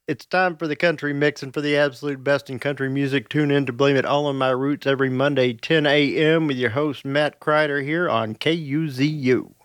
It's time for the country mix, and for the absolute best in country music, tune in to Blame It All on My Roots every Monday, 10 a.m. with your host, Matt Kreider, here on KUZU.